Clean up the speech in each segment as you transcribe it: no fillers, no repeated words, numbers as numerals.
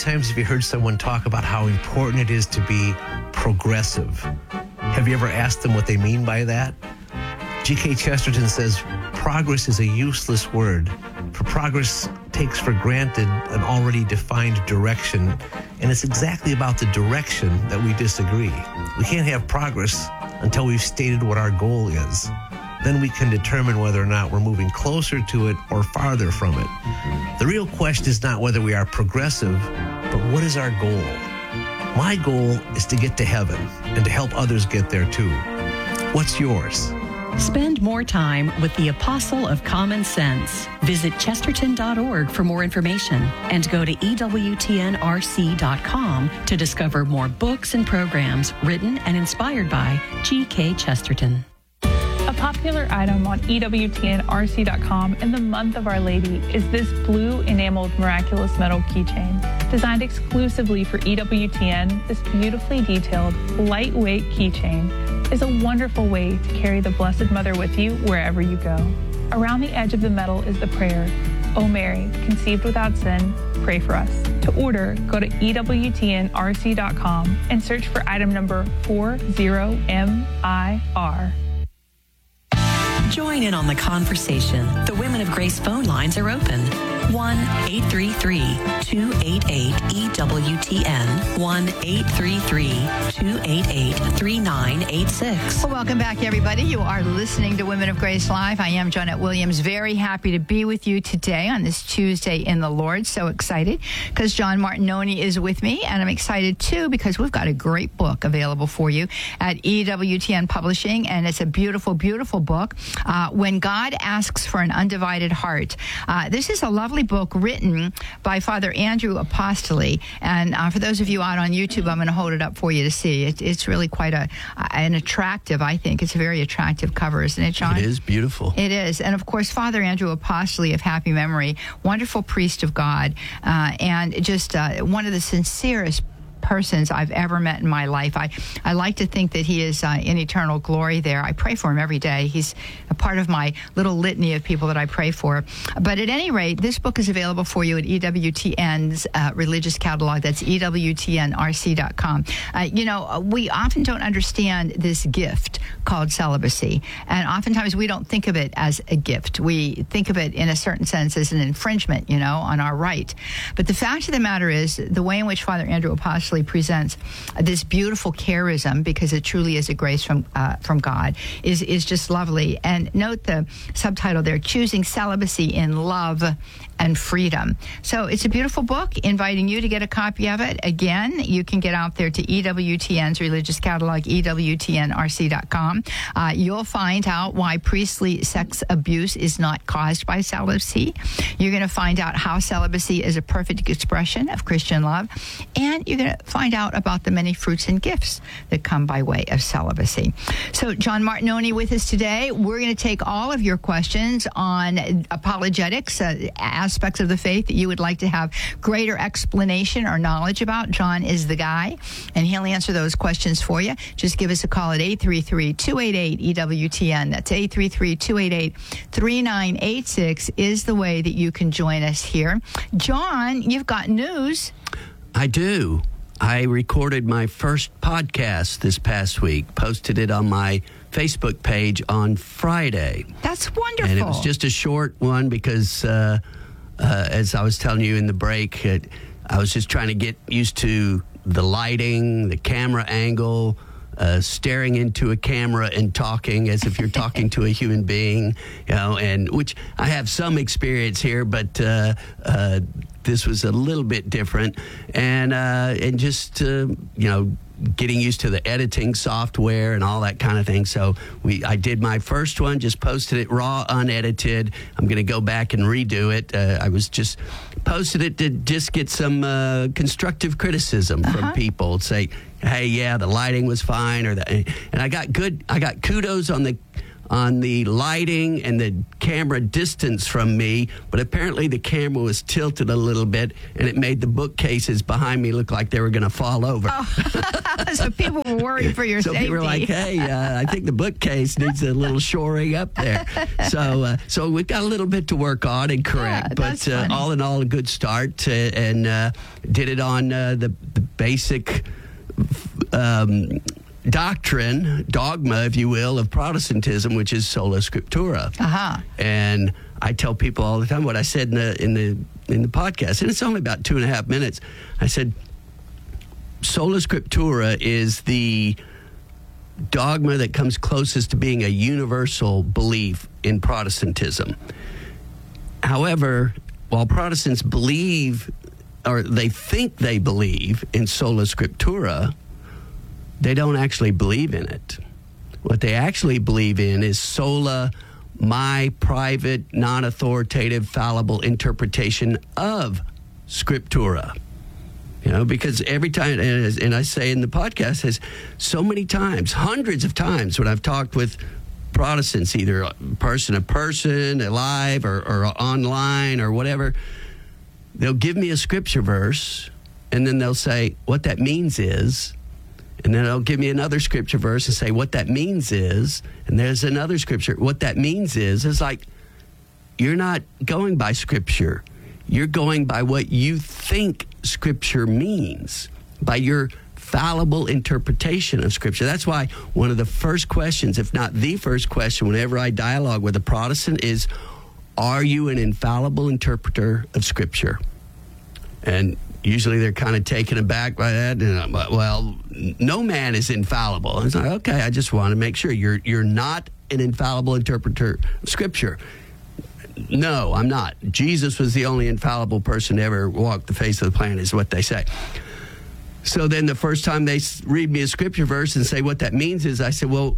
times have you heard someone talk about how important it is to be progressive? Have you ever asked them what they mean by that? G.K. Chesterton says, progress is a useless word, for progress takes for granted an already defined direction, and it's exactly about the direction that we disagree. We can't have progress until we've stated what our goal is. Then we can determine whether or not we're moving closer to it or farther from it. The real question is not whether we are progressive, but what is our goal? My goal is to get to heaven and to help others get there too. What's yours? Spend more time with the Apostle of Common Sense. Visit chesterton.org for more information and go to EWTNRC.com to discover more books and programs written and inspired by G.K. Chesterton. A popular item on EWTNRC.com in the month of Our Lady is this blue enameled miraculous metal keychain. Designed exclusively for EWTN, this beautifully detailed, lightweight keychain is a wonderful way to carry the Blessed Mother with you wherever you go. Around the edge of the metal is the prayer, O Mary, conceived without sin, pray for us. To order, go to EWTNRC.com and search for item number 40MIR. Join in on the conversation. The Women of Grace phone lines are open. 1-833-288-EWTN. 1-833-288-3986. Well, welcome back, everybody. You are listening to Women of Grace Live. I am Jonette Williams. Very happy to be with you today on this Tuesday in the Lord. So excited because John Martinoni is with me, and I'm excited too because we've got a great book available for you at EWTN Publishing, and it's a beautiful, beautiful book. When God Asks for an Undivided Heart. This is a lovely book written by Father Andrew Apostoli. And for those of you out on YouTube, I'm going to hold it up for you to see. It's really quite an attractive, I think. It's a very attractive cover, isn't it, John? It is beautiful. It is. And, of course, Father Andrew Apostoli of happy memory, wonderful priest of God, and just one of the sincerest persons I've ever met in my life. I like to think that he is in eternal glory there. I pray for him every day. He's a part of my little litany of people that I pray for. But at any rate, this book is available for you at EWTN's religious catalog. That's EWTNRC.com. We often don't understand this gift called celibacy. And oftentimes we don't think of it as a gift. We think of it in a certain sense as an infringement, on our right. But the fact of the matter is, the way in which Father Andrew Apostoli presents this beautiful charism, because it truly is a grace from God, is just lovely. And note the subtitle there, Choosing Celibacy in Love and Freedom. So it's a beautiful book, inviting you to get a copy of it. Again, you can get out there to EWTN's religious catalog, EWTNRC.com. You'll find out why priestly sex abuse is not caused by celibacy. You're going to find out how celibacy is a perfect expression of Christian love. And you're going to find out about the many fruits and gifts that come by way of celibacy. So John Martinoni with us today. We're going to take all of your questions on apologetics, aspects of the faith that you would like to have greater explanation or knowledge about. John is the guy, and he'll answer those questions for you. Just give us a call at 833-288-EWTN. That's 833-288-3986 is the way that you can join us here. John, you've got news. I do. I recorded my first podcast this past week, posted it on my Facebook page on Friday. That's wonderful. And it was just a short one because, as I was telling you in the break, I was just trying to get used to the lighting, the camera angle, staring into a camera and talking as if you're talking to a human being, and which I have some experience here, but this was a little bit different, and just getting used to the editing software and all that kind of thing. So I did my first one, just posted it raw, unedited. I'm going to go back and redo it. I was just posted it to just get some constructive criticism from people. Say, hey, yeah, the lighting was fine, and I got kudos on on the lighting and the camera distance from me, but apparently the camera was tilted a little bit, and it made the bookcases behind me look like they were going to fall over. Oh. So people were worried for your so safety. people were like, hey, I think the bookcase needs a little shoring up there. So we've got a little bit to work on and correct, Yeah, but that's funny. all in all, a good start, and did it on the basic dogma, if you will, of Protestantism, which is sola scriptura. Uh-huh. And I tell people all the time what I said in the podcast, and it's only about 2.5 minutes. I said, sola scriptura is the dogma that comes closest to being a universal belief in Protestantism. However, while Protestants believe, or they think they believe in sola scriptura, they don't actually believe in it. What they actually believe in is sola, my private, non-authoritative, fallible interpretation of scriptura. You know, because every time, and I say in the podcast, has so many times, hundreds of times, when I've talked with Protestants, either person to person, live or online or whatever, they'll give me a scripture verse, and then they'll say, what that means is, and then they'll give me another scripture verse and say, what that means is, and there's another scripture. What that means is, it's like, you're not going by scripture. You're going by what you think scripture means, by your fallible interpretation of scripture. That's why one of the first questions, if not the first question, whenever I dialogue with a Protestant is, are you an infallible interpreter of scripture? And usually they're kind of taken aback by that. And I'm like, well, no man is infallible. And it's like, okay, I just want to make sure you're not an infallible interpreter of scripture. No, I'm not. Jesus was the only infallible person to ever walk the face of the planet, is what they say. So then the first time they read me a scripture verse and say what that means is, I said, well,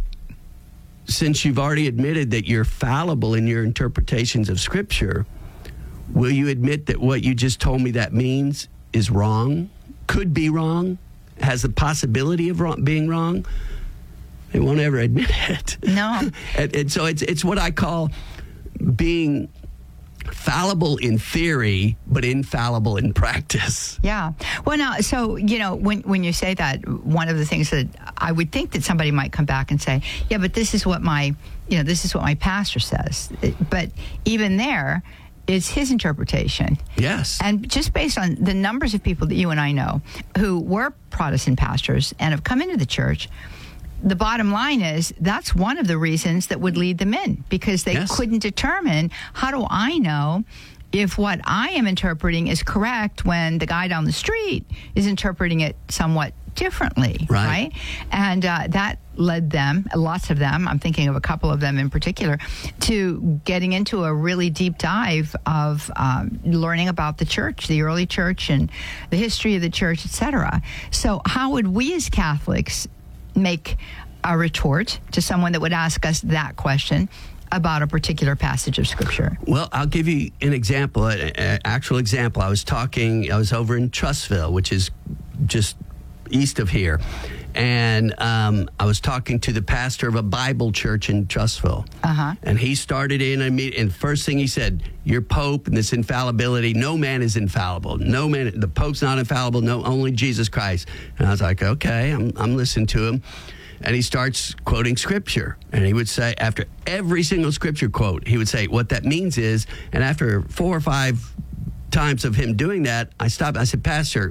since you've already admitted that you're fallible in your interpretations of scripture, will you admit that what you just told me that means is wrong, could be wrong, has the possibility of being wrong? They won't ever admit it. No. And so it's what I call being fallible in theory, but infallible in practice. Yeah. Well, now, so, you know, when you say that, one of the things that I would think that somebody might come back and say, yeah, but this is what my pastor says. But even there, it's his interpretation. Yes. And just based on the numbers of people that you and I know who were Protestant pastors and have come into the church, the bottom line is that's one of the reasons that would lead them in, because they couldn't determine, how do I know if what I am interpreting is correct when the guy down the street is interpreting it somewhat differently, right? And that led them, lots of them, I'm thinking of a couple of them in particular, to getting into a really deep dive of learning about the church, the early church and the history of the church, etc. So how would we as Catholics make a retort to someone that would ask us that question about a particular passage of scripture? Well, I'll give you an example, an actual example. I was over in Trussville, which is just east of here, and I was talking to the pastor of a Bible church in Trussville. And he started in a meeting, and first thing he said, your Pope and this infallibility, no man is infallible. No man, the Pope's not infallible, no, only Jesus Christ. And I was like, okay, I'm listening to him. And he starts quoting scripture. And he would say, after every single scripture quote, he would say, what that means is, and after 4 or 5 times of him doing that, I stopped. I said, Pastor,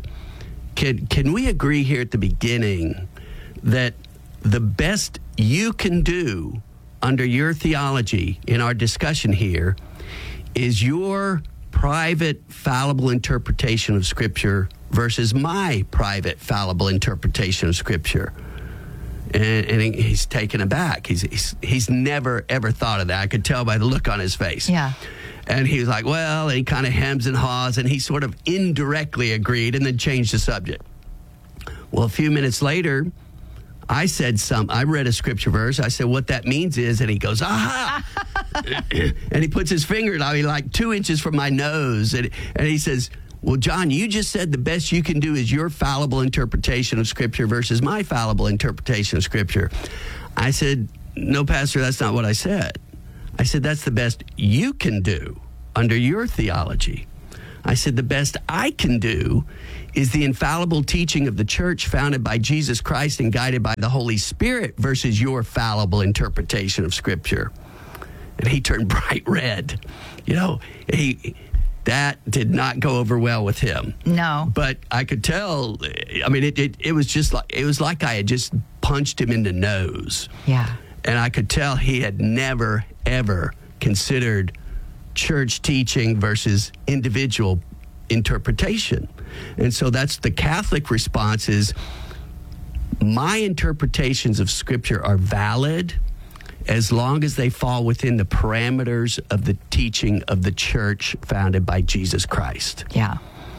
can we agree here at the beginning that the best you can do under your theology in our discussion here is your private fallible interpretation of scripture versus my private fallible interpretation of scripture? And he's taken aback. He's never, ever thought of that. I could tell by the look on his face. Yeah. And he was like, well, and he kind of hems and haws, and he sort of indirectly agreed and then changed the subject. Well, a few minutes later, I read a scripture verse. I said, what that means is, and he goes, aha! And he puts his finger like 2 inches from my nose, and he says, well, John, you just said the best you can do is your fallible interpretation of scripture versus my fallible interpretation of scripture. I said, no, Pastor, that's not what I said. I said, that's the best you can do under your theology. I said, the best I can do is the infallible teaching of the church founded by Jesus Christ and guided by the Holy Spirit versus your fallible interpretation of Scripture. And he turned bright red. You know, that did not go over well with him. No. But I could tell, I mean, it was just like, it was like I had just punched him in the nose. Yeah. And I could tell he had never, ever considered church teaching versus individual interpretation. And so that's the Catholic response is, my interpretations of Scripture are valid as long as they fall within the parameters of the teaching of the church founded by Jesus Christ. Yeah.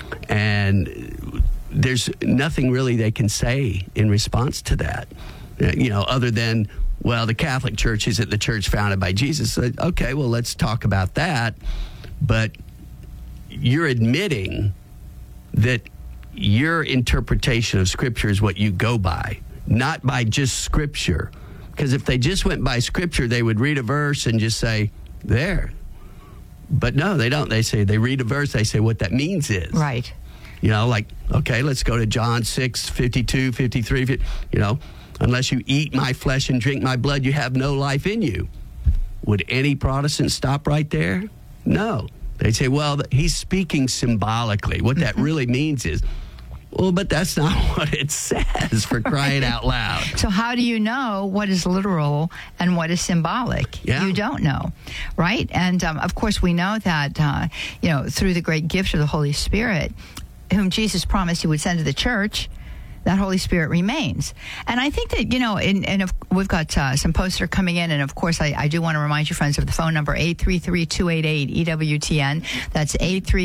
And there's nothing really they can say in response to that, you know, other than, well, the Catholic Church isn't the church founded by Jesus. Okay, well, let's talk about that. But you're admitting that your interpretation of Scripture is what you go by, not by just Scripture. Because if they just went by Scripture, they would read a verse and just say, there. But no, they don't. They read a verse, they say what that means is. Right. You know, like, okay, let's go to John 6, 52, 53, you know, unless you eat my flesh and drink my blood, you have no life in you. Would any Protestant stop right there? No. They'd say, well, he's speaking symbolically. What that really means is, well, but that's not what it says, for crying out loud. So how do you know what is literal and what is symbolic? Yeah. You don't know, right? And, of course, we know that, you know, through the great gift of the Holy Spirit, whom Jesus promised he would send to the church, that Holy Spirit remains. And I think that, you know, we've got some posts that are coming in, and of course I do want to remind you, friends, of the phone number 833-288-EWTN. That's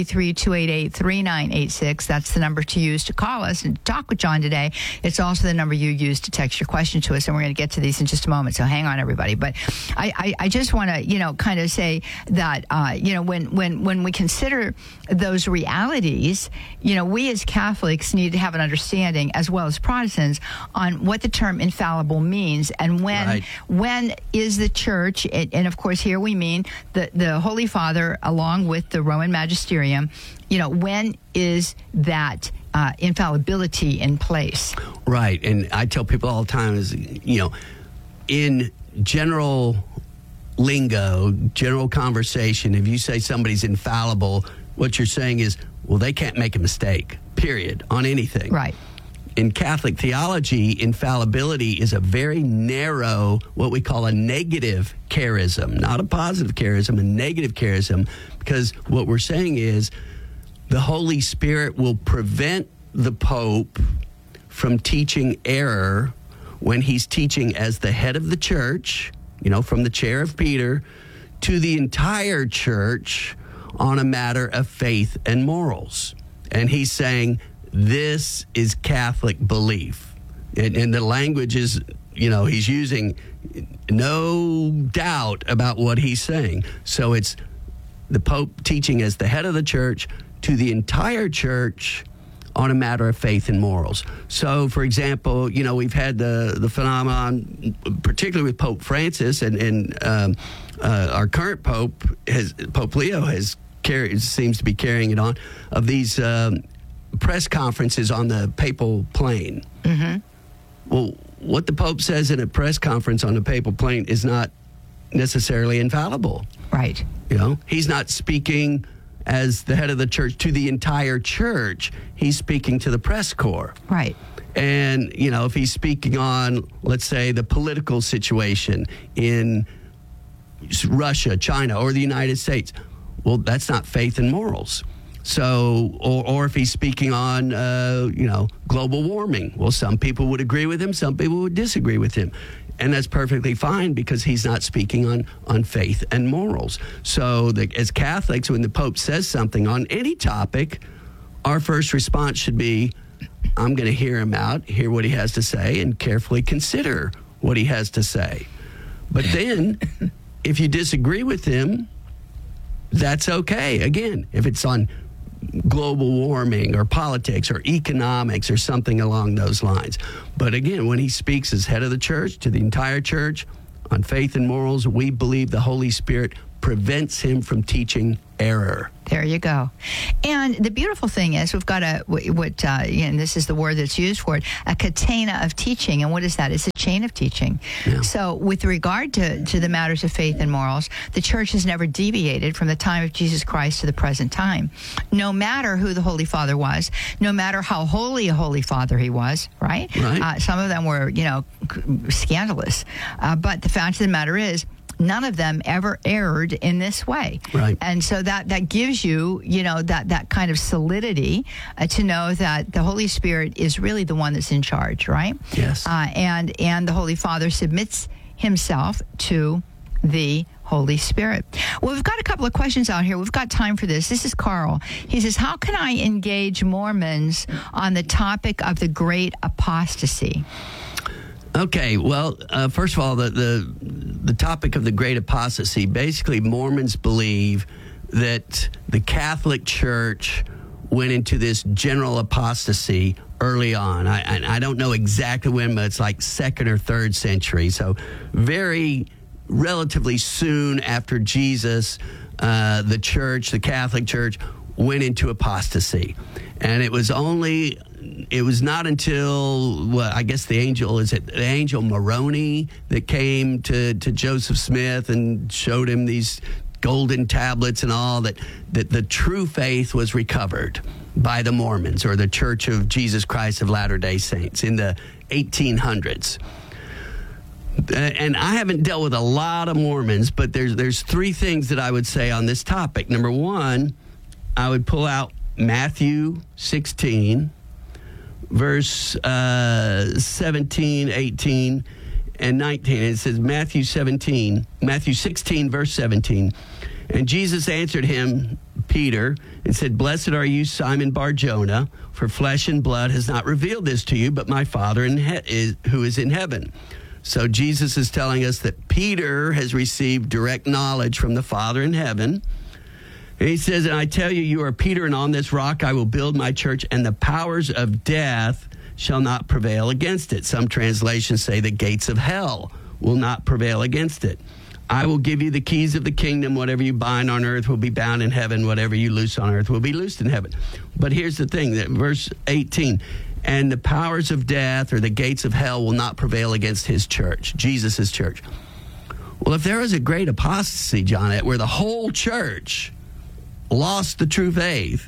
833-288-3986. That's the number to use to call us and talk with John today. It's also the number you use to text your question to us, and we're going to get to these in just a moment, so hang on, everybody. But I just want to, you know, kind of say that, you know, when we consider those realities, you know, we as Catholics need to have an understanding, as well as Protestants, on what the term infallible means, and when is the church, and of course here we mean the Holy Father along with the Roman Magisterium, you know, when is that infallibility in place? Right. And I tell people all the time is, you know, in general lingo, general conversation, if you say somebody's infallible, what you're saying is, well, they can't make a mistake, period, on anything. Right. In Catholic theology, infallibility is a very narrow, what we call a negative charism, not a positive charism, a negative charism, because what we're saying is the Holy Spirit will prevent the Pope from teaching error when he's teaching as the head of the church, you know, from the chair of Peter to the entire church on a matter of faith and morals. And he's saying, this is Catholic belief. And the language is, you know, he's using no doubt about what he's saying. So it's the Pope teaching as the head of the church to the entire church on a matter of faith and morals. So, for example, you know, we've had the phenomenon, particularly with Pope Francis, and our current Pope, Pope Leo, seems to be carrying it on, of these press conferences on the papal plane. Mm-hmm. Well, what the Pope says in a press conference on the papal plane is not necessarily infallible. Right. You know, he's not speaking as the head of the church to the entire church. He's speaking to the press corps. Right. And, you know, if he's speaking on, let's say, the political situation in Russia, China, or the United States, well, that's not faith and morals. So, or if he's speaking on, you know, global warming, well, some people would agree with him, some people would disagree with him. And that's perfectly fine because he's not speaking on faith and morals. So as Catholics, when the Pope says something on any topic, our first response should be, I'm going to hear him out, hear what he has to say, and carefully consider what he has to say. But then, if you disagree with him, that's okay. Again, if it's on global warming or politics or economics or something along those lines. But again, when he speaks as head of the church to the entire church on faith and morals, we believe the Holy Spirit prevents him from teaching error. There you go. And the beautiful thing is we've got and this is the word that's used for it, a catena of teaching. And what is that? It's a chain of teaching. Yeah. So with regard to the matters of faith and morals, the church has never deviated from the time of Jesus Christ to the present time. No matter who the Holy Father was, no matter how holy a Holy Father he was, right? Some of them were, scandalous. But the fact of the matter is, none of them ever erred in this way. Right. And so that gives you, that kind of solidity to know that the Holy Spirit is really the one that's in charge, right? Yes. And the Holy Father submits himself to the Holy Spirit. Well, we've got a couple of questions out here. We've got time for this. This is Carl. He says, how can I engage Mormons on the topic of the great apostasy? Okay, well, first of all, the topic of the great apostasy, basically Mormons believe that the Catholic Church went into this general apostasy early on. I don't know exactly when, but it's like 2nd or 3rd century. So very relatively soon after Jesus, the Catholic Church, went into apostasy. And it was not until, I guess the angel Moroni that came to Joseph Smith and showed him these golden tablets and all that the true faith was recovered by the Mormons, or the Church of Jesus Christ of Latter-day Saints, in the 1800s. And I haven't dealt with a lot of Mormons, but there's 3 things that I would say on this topic. Number 1, I would pull out Matthew 16, verse 17, 18, and 19. It says Matthew 16, verse 17. And Jesus answered him, Peter, and said, Blessed are you, Simon Bar-Jonah, for flesh and blood has not revealed this to you, but my Father who is in heaven. So Jesus is telling us that Peter has received direct knowledge from the Father in heaven. And he says, and I tell you, you are Peter, and on this rock I will build my church, and the powers of death shall not prevail against it. Some translations say the gates of hell will not prevail against it. I will give you the keys of the kingdom. Whatever you bind on earth will be bound in heaven. Whatever you loose on earth will be loosed in heaven. But here's the thing, that verse 18, and the powers of death, or the gates of hell, will not prevail against his church, Jesus' church. Well, if there was a great apostasy, John, where the whole church lost the true faith,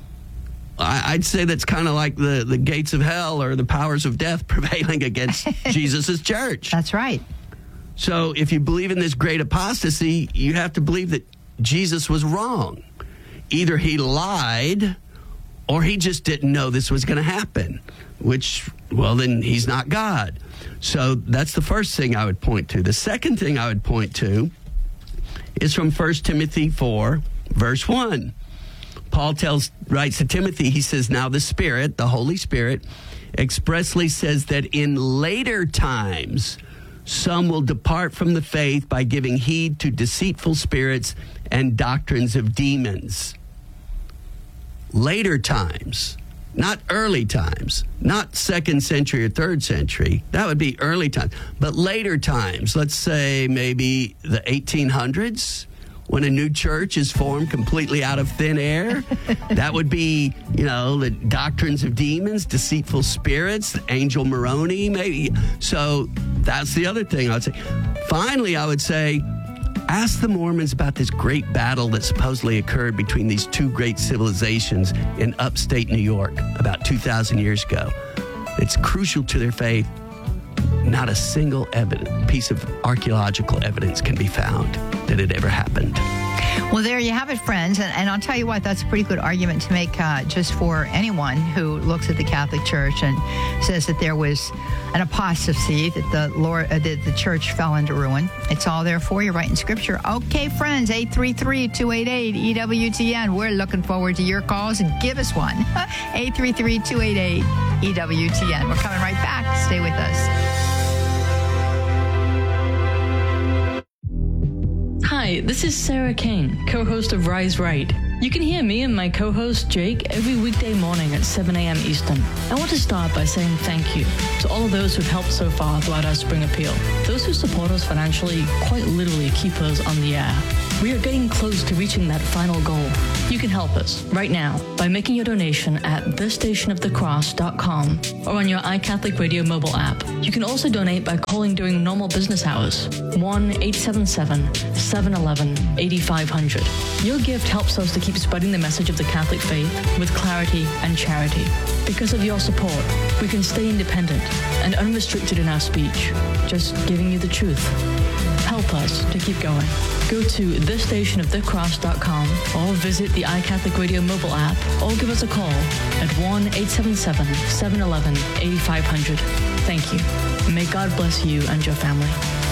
I'd say that's kind of like the gates of hell or the powers of death prevailing against Jesus' church. That's right. So if you believe in this great apostasy, you have to believe that Jesus was wrong. Either he lied or he just didn't know this was going to happen, which, well, then he's not God. So that's the first thing I would point to. The second thing I would point to is from 1 Timothy 4, verse 1. Paul writes to Timothy, he says, now the Spirit, the Holy Spirit, expressly says that in later times, some will depart from the faith by giving heed to deceitful spirits and doctrines of demons. Later times, not early times, not 2nd century or 3rd century. That would be early times. But later times, let's say maybe the 1800s, when a new church is formed completely out of thin air. That would be, the doctrines of demons, deceitful spirits, angel Moroni, maybe. So that's the other thing I would say. Finally, I would say, ask the Mormons about this great battle that supposedly occurred between these 2 great civilizations in upstate New York about 2,000 years ago. It's crucial to their faith. Not a single piece of archaeological evidence can be found that it ever happened. Well, there you have it, friends. And I'll tell you what, that's a pretty good argument to make just for anyone who looks at the Catholic Church and says that there was an apostasy, that the church fell into ruin. It's all there for you right in Scripture. Okay, friends, 833-288-EWTN. We're looking forward to your calls. Give us one. 833-288-EWTN. We're coming right back. Stay with us. Hi, this is Sarah Kane, co-host of Rise Right. You can hear me and my co-host Jake every weekday morning at 7 a.m. Eastern. I want to start by saying thank you to all of those who've helped so far throughout our spring appeal. Those who support us financially quite literally keep us on the air. We are getting close to reaching that final goal. You can help us right now by making your donation at thestationofthecross.com or on your iCatholic Radio mobile app. You can also donate by calling during normal business hours, 1-877-711-8500. Your gift helps us to keep spreading the message of the Catholic faith with clarity and charity. Because of your support, we can stay independent and unrestricted in our speech, just giving you the truth. Help us to keep going. Go to thestationofthecross.com or visit the iCatholic Radio mobile app or give us a call at 1-877-711-8500. Thank you. May God bless you and your family.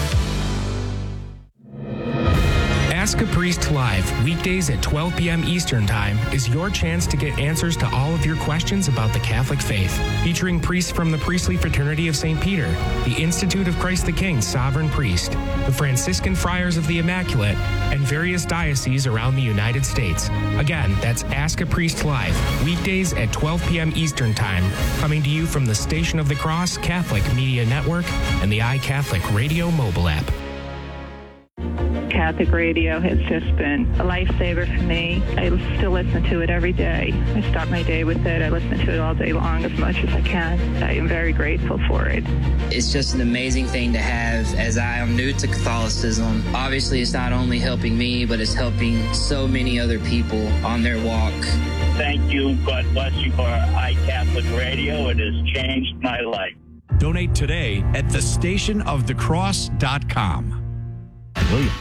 Ask a Priest Live, weekdays at 12 p.m. Eastern Time, is your chance to get answers to all of your questions about the Catholic faith. Featuring priests from the Priestly Fraternity of St. Peter, the Institute of Christ the King Sovereign Priest, the Franciscan Friars of the Immaculate, and various dioceses around the United States. Again, that's Ask a Priest Live, weekdays at 12 p.m. Eastern Time, coming to you from the Station of the Cross Catholic Media Network and the iCatholic Radio mobile app. Catholic radio has just been a lifesaver for me. I still listen to it every day. I start my day with it. I listen to it all day long as much as I can. I am very grateful for it. It's just an amazing thing to have, as I am new to Catholicism. Obviously, it's not only helping me, but it's helping so many other people on their walk. Thank you. God bless you for iCatholic Radio. It has changed my life. Donate today at thestationofthecross.com. Williams.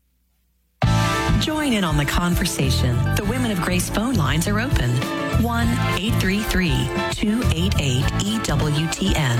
Join in on the conversation. The Women of Grace phone lines are open. 1-833-288-EWTN.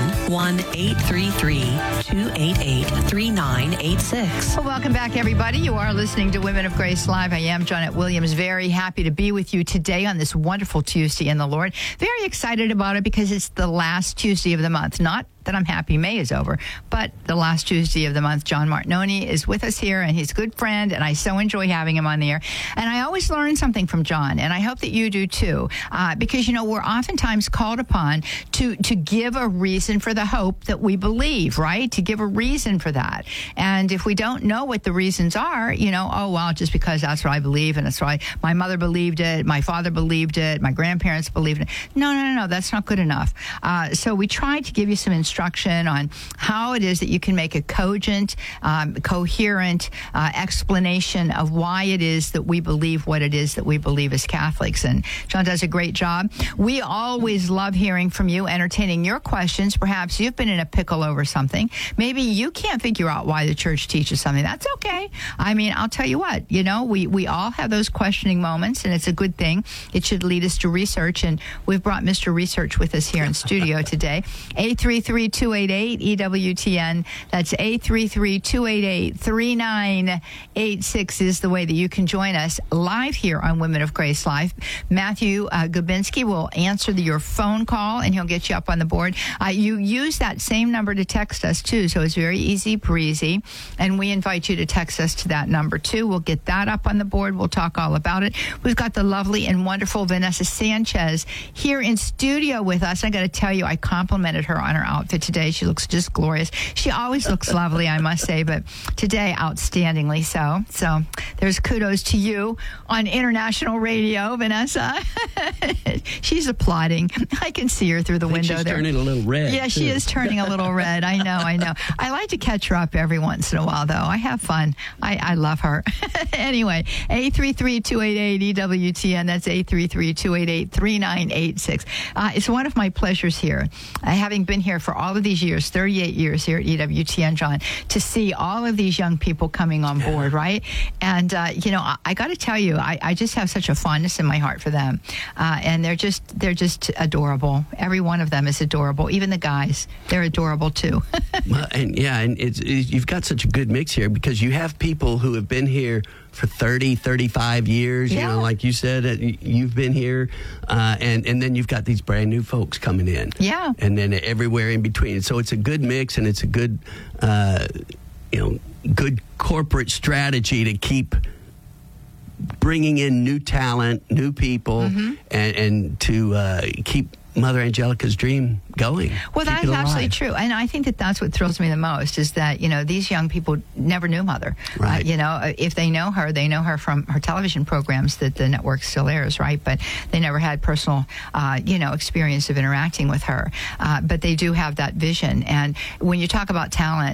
1-833-288-3986. Well, welcome back, everybody. You are listening to Women of Grace Live. I am Janet Williams. Very happy to be with you today on this wonderful Tuesday in the Lord. Very excited about it because it's the last Tuesday of the month. Not that I'm happy May is over, but the last Tuesday of the month. John Martinoni is with us here, and he's a good friend, and I so enjoy having him on the air. And I always learn something from John, and I hope that you do too, because, you know, we're oftentimes called upon to give a reason for the hope that we believe, right? To give a reason for that. And if we don't know what the reasons are, you know, oh, well, just because that's what I believe, and that's why my mother believed it, my father believed it, my grandparents believed it. No, that's not good enough. So we try to give you some instruction on how it is that you can make a cogent, coherent explanation of why it is that we believe what it is that we believe as Catholics. And John does a great job. We always love hearing from you, entertaining your questions. Perhaps you've been in a pickle over something. Maybe you can't figure out why the church teaches something. That's okay. I mean, I'll tell you what, you know, we all have those questioning moments, and it's a good thing. It should lead us to research, and we've brought Mr. Research with us here in studio today. 833-288-EWTN. That's 833-288-3986 is the way that you can join us live here on Women of Grace Live. Matthew Gubinski will answer your phone call, and he'll get you up on the board. You use that same number to text us, too, so it's very easy breezy, and we invite you to text us to that number, too. We'll get that up on the board. We'll talk all about it. We've got the lovely and wonderful Vanessa Sanchez here in studio with us. I got to tell you, I complimented her on her outfit today. She looks just glorious. She always looks lovely, I must say, but today, outstandingly so. So there's kudos to you on international radio, Vanessa. She's applauding. I can see her through the window she's there. Turning a little red. Yeah, she is turning a little red. I know. I like to catch her up every once in a while, though. I have fun. I love her. Anyway, 833-288-EWTN. That's 833-288-3986. It's one of my pleasures here, having been here for all of these years, 38 years here at EWTN, John, to see all of these young people coming on board, right? And, you know, I got to tell you, I just have such a fondness in my heart for them. And they're just adorable. Every one of them is adorable. Even the guys, they're adorable too. Well, and you've got such a good mix here because you have people who have been here for 30, 35 years, you know, like you said, you've been here, and then you've got these brand new folks coming in. Yeah. And then everywhere in between. So it's a good mix, and it's a good, good corporate strategy to keep bringing in new talent, new people, and to keep Mother Angelica's dream going. Well, that is absolutely true. And I think that that's what thrills me the most is that, these young people never knew Mother. Right. If they know her from her television programs that the network still airs, right? But they never had personal, experience of interacting with her. But they do have that vision. And when you talk about talent,